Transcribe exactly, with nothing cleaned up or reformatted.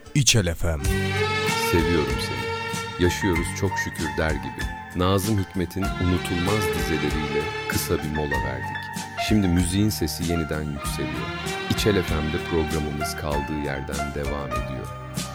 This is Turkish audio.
İçel F M. Seviyorum seni. Yaşıyoruz çok şükür der gibi. Nazım Hikmet'in unutulmaz dizeleriyle kısa bir mola verdik. Şimdi müziğin sesi yeniden yükseliyor. İçel F M'de programımız kaldığı yerden devam ediyor.